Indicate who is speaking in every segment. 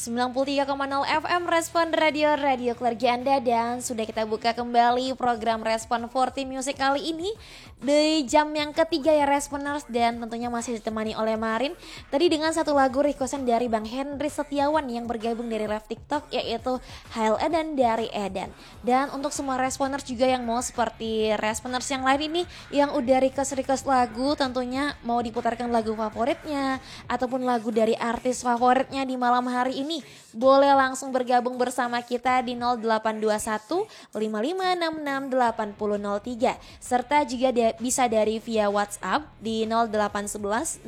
Speaker 1: 93,0 FM Respon Radio, radio keluarga Anda. Dan sudah kita buka kembali program Respon 40 Music kali ini di jam yang ketiga ya Responers. Dan tentunya masih ditemani oleh Marin tadi dengan satu lagu requestan dari Bang Henry Setiawan yang bergabung dari live TikTok, yaitu Hail Edan dari Edan. Dan untuk semua Responers juga yang mau seperti Responers yang lain ini yang udah request lagu, tentunya mau diputarkan lagu favoritnya ataupun lagu dari artis favoritnya di malam hari ini, boleh langsung bergabung bersama kita di 0821 5566 8003, serta juga bisa dari via WhatsApp di 0811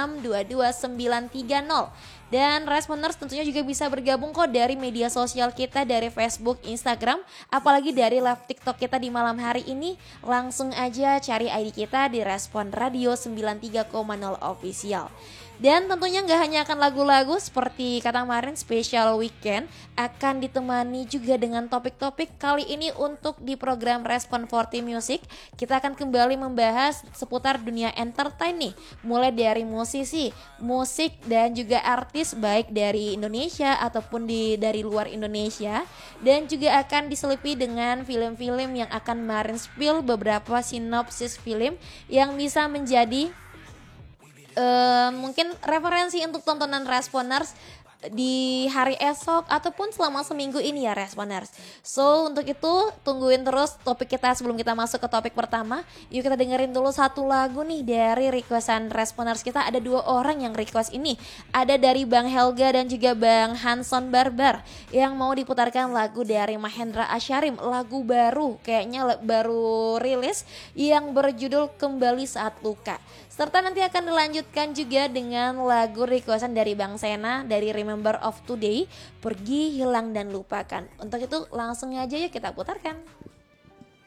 Speaker 1: 6622 930. Dan Responers tentunya juga bisa bergabung kok dari media sosial kita, dari Facebook, Instagram, apalagi dari live TikTok kita di malam hari ini. Langsung aja cari ID kita di Respon Radio 93,0 Official. Dan tentunya gak hanya akan lagu-lagu seperti kata kemarin, Special Weekend akan ditemani juga dengan topik-topik. Kali ini untuk di program Respon 40 Music kita akan kembali membahas seputar dunia entertain nih, mulai dari musisi, musik dan juga artis baik dari Indonesia ataupun dari luar Indonesia. Dan juga akan diselipi dengan film-film yang akan Marin spill beberapa sinopsis film yang bisa menjadi mungkin referensi untuk tontonan Responers di hari esok ataupun selama seminggu ini ya Responers. So untuk itu tungguin terus topik kita sebelum kita masuk ke topik pertama. Yuk kita dengerin dulu satu lagu nih dari requestan Responers kita. Ada dua orang yang request ini, ada dari Bang Helga dan juga Bang Hanson Barbar yang mau diputarkan lagu dari Mahendra Asharim, lagu baru, kayaknya baru rilis, yang berjudul Kembali Saat Luka. Serta nanti akan dilanjutkan juga dengan lagu requestan dari Bang Sena dari Remember of Today, Pergi, Hilang dan Lupakan. Untuk itu langsung aja yuk kita putarkan.